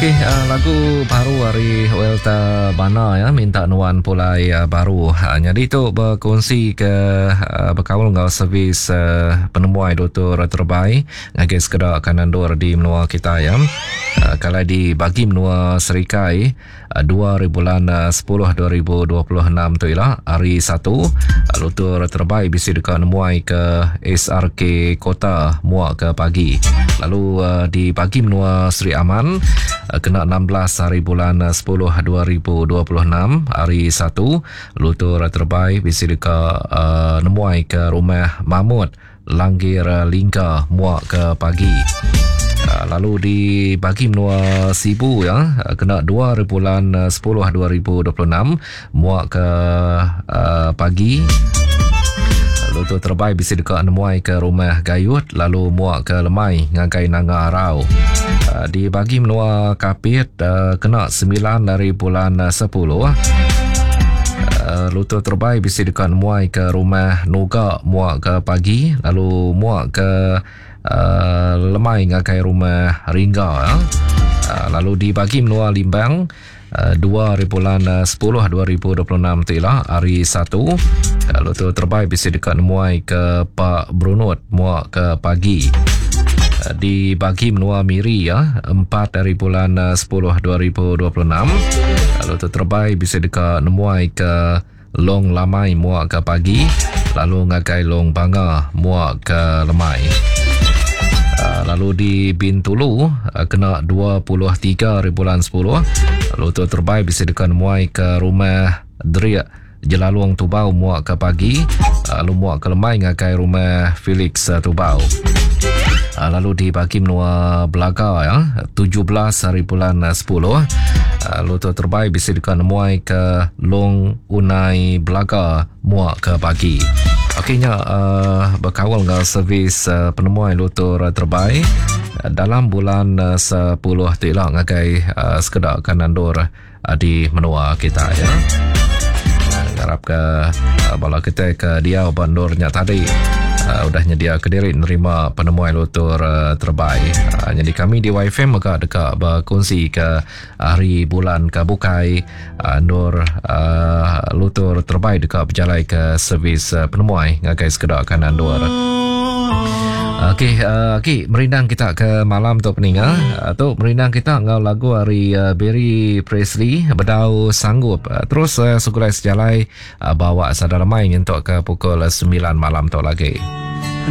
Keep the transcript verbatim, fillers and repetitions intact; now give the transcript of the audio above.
Okey, uh, lagu baru dari Welta Bana ya, minta nuan pulai uh, baru. Uh, jadi tu berkongsi ke uh, berkawal dengan servis uh, penemuai doktor terbaik ngagai sekedar kanandor di menua kita ya. Uh, kalau dibagi menua Serikai uh, dua bulan sepuluh dua ribu dua puluh enam tu ialah hari satu uh, doktor terbaik bisa dekat nemuai ke S R K Kota muak ke pagi. Lalu uh, dibagi menua Seri Aman uh, kena enam belas hari bulan sepuluh dua ribu dua puluh enam hari satu lutur terbaik bisa dekat uh, nemuai ke rumah Mahmud Langgir Lingga muak ke pagi. Uh, lalu dibagi menua Sibu ya, uh, kena dua bulan sepuluh dua ribu dua puluh enam muak ke uh, pagi. Lutur terbaik bisa dekat nemuai ke rumah Gayut lalu muak ke Lemai ngagai Nanga Arau. Uh, dibagi menua Kapit uh, kena sembilan dari bulan sepuluh. Uh, lutur terbaik bisa dekat nemuai ke rumah Nuga muak ke pagi lalu muak ke uh, Lemai ngagai rumah Ringga ya. Uh, lalu dibagi menua Limbang Uh, dua bulan sepuluh dua ribu dua puluh enam tu ialah hari satu. Kalau tu terbaik bisa dekat nemuai ke Pak Brunut muak ke pagi. Uh, dibagi menua Miri ya, empat dari bulan sepuluh dua ribu dua puluh enam. Kalau tu terbaik bisa dekat nemuai ke Long Lamai muak ke pagi. Lalu ngagai Long Banga muak ke Lemai. Uh, lalu di Bintulu uh, kena dua puluh tiga bulan sepuluh. Lalu tu terbaik bisa dekat muai ke rumah Dria Jelaluang Tubau muak ke pagi. Lalu muak ke Lemai ngagai rumah Felix uh, Tubau. Uh, lalu dibagi menua Belaga ya, tujuh belas hari bulan sepuluh. Lalu tu terbaik bisa dekat muai ke Long Unai Belaga muak ke pagi. Okeynya uh, berkawal dengan servis uh, penemuan lutur uh, terbaik uh, dalam bulan uh, sepuluh tu ialah ngagai uh, sekedar kanandor uh, di menua kita ya. Uh, harap ke uh, bala kita ke dia bandornya tadi uh, udah nyedia ke diri menerima penemuan lutur uh, terbaik. Uh, jadi kami di Y F M agak dekat berkongsi ke hari bulan ke bukai uh, nur uh, lutur terbaik dekat berjalan ke servis uh, penemuan ngagai sekedar kanan dua. Okey, uh, okey, merindang kita ke malam tu peningal. Uh, tu merindang kita ngau lagu hari uh, Barry Presley Bedau Sanggup. Uh, terus uh, segulai sejalai uh, bawa sadar main untuk ke pukul sembilan malam tu lagi.